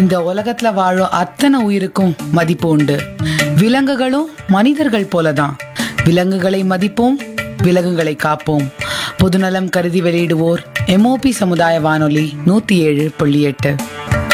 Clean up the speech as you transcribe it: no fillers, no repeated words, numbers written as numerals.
இந்த உலகத்துல வாழும் அத்தனை உயிருக்கும் மதிப்பு உண்டு. விலங்குகளும் மனிதர்கள் போலதான். விலங்குகளை மதிப்போம், விலங்குகளை காப்போம். பொதுநலம் கருதி வெளியிடுவோர் MOP சமுதாய வானொலி 107.8.